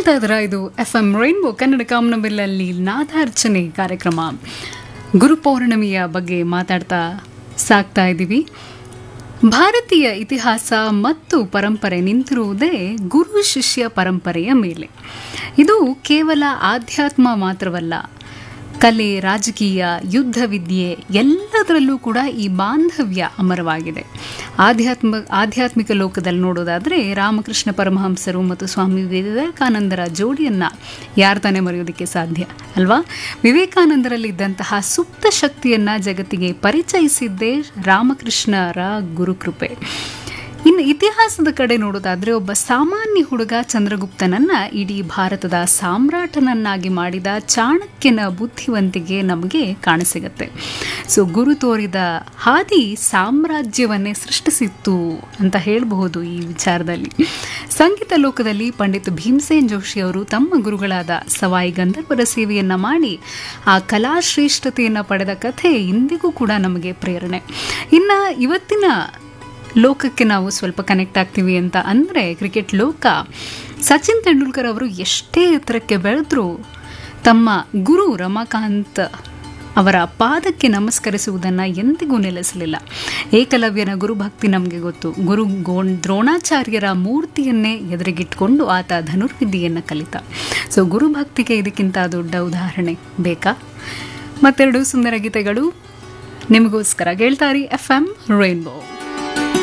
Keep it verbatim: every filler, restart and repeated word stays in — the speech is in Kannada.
ಕೇಳ್ತಾ ಇದ್ರ ಇದು ಎಫ್ ಎಂ ರೈನ್ಬೋ ಕನ್ನಡ ಕಾಮನಬಿಲ್ಲಲ್ಲಿ ನಾದಾರ್ಚನೆ ಕಾರ್ಯಕ್ರಮ. ಗುರು ಪೌರ್ಣಮಿಯ ಬಗ್ಗೆ ಮಾತಾಡ್ತಾ ಸಾಕ್ತಾ ಇದ್ದೀವಿ. ಭಾರತೀಯ ಇತಿಹಾಸ ಮತ್ತು ಪರಂಪರೆ ನಿಂತಿರುವುದೇ ಗುರು ಶಿಷ್ಯ ಪರಂಪರೆಯ ಮೇಲೆ. ಇದು ಕೇವಲ ಆಧ್ಯಾತ್ಮ ಮಾತ್ರವಲ್ಲ, ಕಲೆ, ರಾಜಕೀಯ, ಯುದ್ಧ ವಿದ್ಯೆ ಎಲ್ಲದರಲ್ಲೂ ಕೂಡ ಈ ಬಾಂಧವ್ಯ ಅಮರವಾಗಿದೆ. ಆಧ್ಯಾತ್ಮ ಆಧ್ಯಾತ್ಮಿಕ ಲೋಕದಲ್ಲಿ ನೋಡೋದಾದರೆ ರಾಮಕೃಷ್ಣ ಪರಮಹಂಸರು ಮತ್ತು ಸ್ವಾಮಿ ವಿವೇಕಾನಂದರ ಜೋಡಿಯನ್ನು ಯಾರು ತಾನೇ ಮರೆಯೋದಕ್ಕೆ ಸಾಧ್ಯ ಅಲ್ವಾ? ವಿವೇಕಾನಂದರಲ್ಲಿದ್ದಂತಹ ಸುಪ್ತ ಶಕ್ತಿಯನ್ನು ಜಗತ್ತಿಗೆ ಪರಿಚಯಿಸಿದ್ದೇ ರಾಮಕೃಷ್ಣರ ಗುರುಕೃಪೆ. ಇನ್ನು ಇತಿಹಾಸದ ಕಡೆ ನೋಡೋದಾದರೆ ಒಬ್ಬ ಸಾಮಾನ್ಯ ಹುಡುಗ ಚಂದ್ರಗುಪ್ತನನ್ನ ಇಡೀ ಭಾರತದ ಸಾಮ್ರಾಟನನ್ನಾಗಿ ಮಾಡಿದ ಚಾಣಕ್ಯನ ಬುದ್ಧಿವಂತಿಕೆ ನಮಗೆ ಕಾಣಸಿಗತ್ತೆ. ಸೊ ಗುರು ತೋರಿದ ಹಾದಿ ಸಾಮ್ರಾಜ್ಯವನ್ನೇ ಸೃಷ್ಟಿಸಿತ್ತು ಅಂತ ಹೇಳಬಹುದು. ಈ ವಿಚಾರದಲ್ಲಿ ಸಂಗೀತ ಲೋಕದಲ್ಲಿ ಪಂಡಿತ್ ಭೀಮಸೇನ್ ಜೋಶಿ ಅವರು ತಮ್ಮ ಗುರುಗಳಾದ ಸವಾಯಿ ಗಂಧರ್ವರ ಸೇವೆಯನ್ನ ಮಾಡಿ ಆ ಕಲಾಶ್ರೇಷ್ಠತೆಯನ್ನು ಪಡೆದ ಕಥೆ ಇಂದಿಗೂ ಕೂಡ ನಮಗೆ ಪ್ರೇರಣೆ. ಇನ್ನು ಇವತ್ತಿನ ಲೋಕಕ್ಕೆ ನಾವು ಸ್ವಲ್ಪ ಕನೆಕ್ಟ್ ಆಗ್ತೀವಿ ಅಂತ ಅಂದರೆ ಕ್ರಿಕೆಟ್ ಲೋಕ. ಸಚಿನ್ ತೆಂಡೂಲ್ಕರ್ ಅವರು ಎಷ್ಟೇ ಎತ್ತರಕ್ಕೆ ಬೆಳೆದ್ರೂ ತಮ್ಮ ಗುರು ರಮಾಕಾಂತ್ ಅವರ ಪಾದಕ್ಕೆ ನಮಸ್ಕರಿಸುವುದನ್ನು ಎಂದಿಗೂ ನಿಲ್ಲಿಸಲಿಲ್ಲ. ಏಕಲವ್ಯನ ಗುರುಭಕ್ತಿ ನಮಗೆ ಗೊತ್ತು. ಗುರು ಗೋ ದ್ರೋಣಾಚಾರ್ಯರ ಮೂರ್ತಿಯನ್ನೇ ಎದುರಿಗಿಟ್ಕೊಂಡು ಆತ ಧನುರ್ವಿದ್ಯೆಯನ್ನು ಕಲಿತ. ಸೊ ಗುರುಭಕ್ತಿಗೆ ಇದಕ್ಕಿಂತ ದೊಡ್ಡ ಉದಾಹರಣೆ ಬೇಕಾ? ಮತ್ತೆರಡು ಸುಂದರ ಗೀತೆಗಳು ನಿಮಗೋಸ್ಕರ. ಕೇಳ್ತಾರಿ ಎಫ್ ಎಂ ರೈನ್ಬೋ.